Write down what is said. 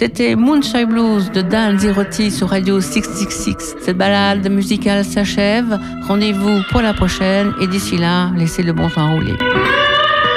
C'était Moonshine Blues de Dan Zirotti sur Radio 666. Cette balade musicale s'achève. Rendez-vous pour la prochaine et d'ici là, laissez le bon temps rouler.